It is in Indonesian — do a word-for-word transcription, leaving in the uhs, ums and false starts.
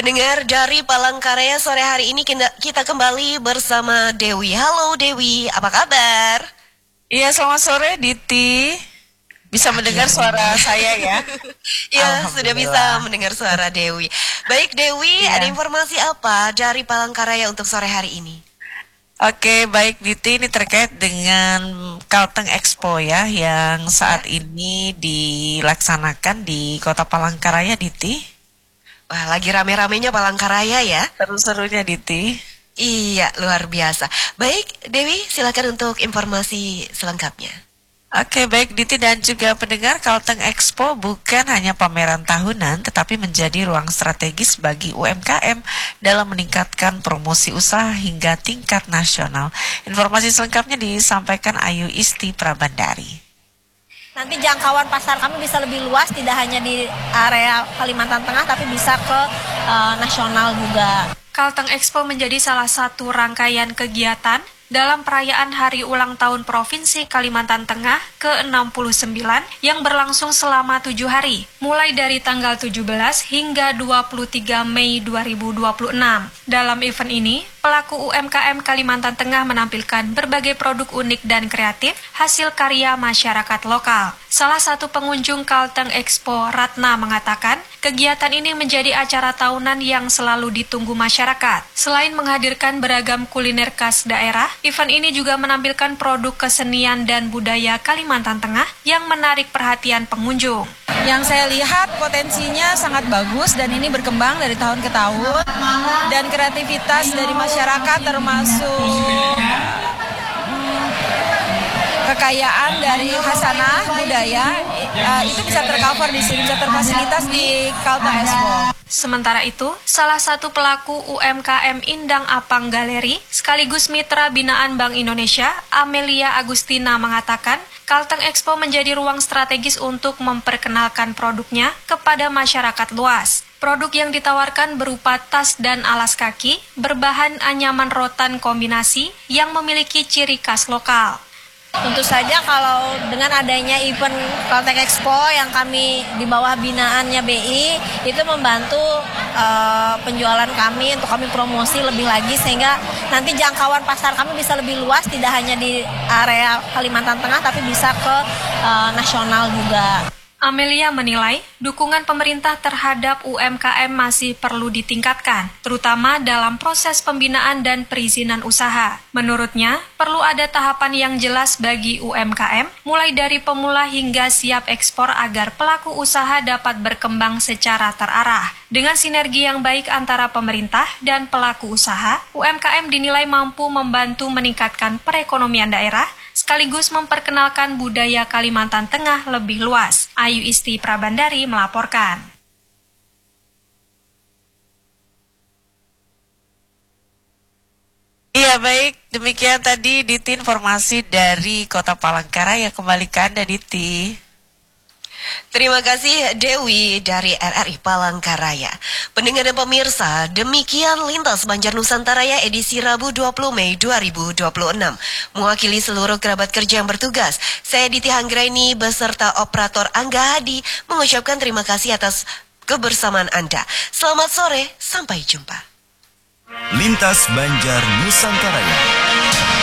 Pendengar dari Palangkaraya, sore hari ini kita kembali bersama Dewi. Halo Dewi, apa kabar? Iya, selamat sore Diti. Bisa mendengar suara saya ya? Iya, sudah bisa mendengar suara Dewi. Baik Dewi, ya. Ada informasi apa dari Palangkaraya untuk sore hari ini? Oke, baik Diti, ini terkait dengan Kalteng Expo ya, yang saat ya. ini dilaksanakan di Kota Palangkaraya, Diti. Wah, lagi rame-ramenya Palangkaraya ya. Seru-serunya Diti. Iya, luar biasa. Baik, Dewi, silakan untuk informasi selengkapnya. Oke, baik Diti dan juga pendengar, Kalteng Expo bukan hanya pameran tahunan, tetapi menjadi ruang strategis bagi U M K M dalam meningkatkan promosi usaha hingga tingkat nasional. Informasi selengkapnya disampaikan Ayu Isti Prabandari. Nanti jangkauan pasar kami bisa lebih luas, tidak hanya di area Kalimantan Tengah, tapi bisa ke uh, nasional juga. Kalteng Expo menjadi salah satu rangkaian kegiatan dalam perayaan Hari Ulang Tahun Provinsi Kalimantan Tengah ke enam puluh sembilan yang berlangsung selama tujuh hari, mulai dari tanggal tujuh belas hingga dua puluh tiga Mei dua ribu dua puluh enam. Dalam event ini, pelaku U M K M Kalimantan Tengah menampilkan berbagai produk unik dan kreatif hasil karya masyarakat lokal. Salah satu pengunjung Kalteng Expo, Ratna, mengatakan kegiatan ini menjadi acara tahunan yang selalu ditunggu masyarakat. Selain menghadirkan beragam kuliner khas daerah, event ini juga menampilkan produk kesenian dan budaya Kalimantan Tengah yang menarik perhatian pengunjung. Yang saya lihat potensinya sangat bagus dan ini berkembang dari tahun ke tahun, dan kreativitas dari masyarakat termasuk kekayaan dari khasanah budaya uh, itu bisa tercover di sini, bisa terfasilitas di Kalteng Expo. Sementara itu, salah satu pelaku U M K M Indang Apang Galeri sekaligus mitra binaan Bank Indonesia, Amelia Agustina, mengatakan Kalteng Expo menjadi ruang strategis untuk memperkenalkan produknya kepada masyarakat luas. Produk yang ditawarkan berupa tas dan alas kaki berbahan anyaman rotan kombinasi yang memiliki ciri khas lokal. Tentu saja kalau dengan adanya event Kalteng Expo yang kami di bawah binaannya B I, itu membantu uh, penjualan kami untuk kami promosi lebih lagi sehingga nanti jangkauan pasar kami bisa lebih luas, tidak hanya di area Kalimantan Tengah tapi bisa ke uh, nasional juga. Amelia menilai dukungan pemerintah terhadap U M K M masih perlu ditingkatkan, terutama dalam proses pembinaan dan perizinan usaha. Menurutnya, perlu ada tahapan yang jelas bagi U M K M, mulai dari pemula hingga siap ekspor agar pelaku usaha dapat berkembang secara terarah. Dengan sinergi yang baik antara pemerintah dan pelaku usaha, U M K M dinilai mampu membantu meningkatkan perekonomian daerah, sekaligus memperkenalkan budaya Kalimantan Tengah lebih luas. Ayu Isti Prabandari melaporkan. Iya, baik, demikian tadi Diti informasi dari Kota Palangkaraya. Kembali ke Anda, Diti. Terima kasih Dewi dari R R I Palangkaraya. Pendengar dan pemirsa, demikian Lintas Banjar Nusantara ya edisi Rabu dua puluh Mei dua ribu dua puluh enam. Mewakili seluruh kerabat kerja yang bertugas, saya Diti Hanggraini beserta operator Angga Hadi mengucapkan terima kasih atas kebersamaan Anda. Selamat sore, sampai jumpa. Lintas Banjar Nusantara.